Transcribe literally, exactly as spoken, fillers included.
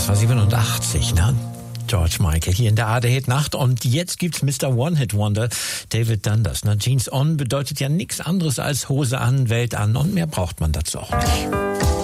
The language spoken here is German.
das war siebenundachtzig, ne? George Michael hier in der A R D-Hit-Nacht. Und jetzt gibt's Mister One-Hit-Wonder David Dundas. Na, Jeans on bedeutet ja nichts anderes als Hose an, Welt an. Und mehr braucht man dazu auch nicht.